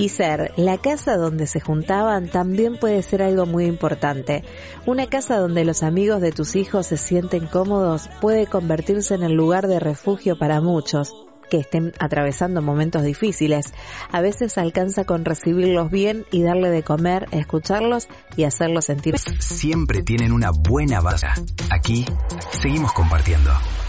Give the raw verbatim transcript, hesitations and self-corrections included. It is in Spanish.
Y ser la casa donde se juntaban también puede ser algo muy importante. Una casa donde los amigos de tus hijos se sienten cómodos puede convertirse en el lugar de refugio para muchos que estén atravesando momentos difíciles. A veces alcanza con recibirlos bien y darle de comer, escucharlos y hacerlos sentir. Siempre tienen una buena base. Aquí seguimos compartiendo.